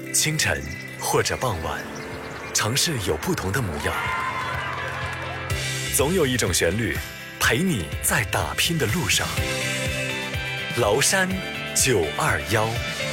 清晨或者傍晚，城市有不同的模样。总有一种旋律，陪你在打拼的路上。崂山921。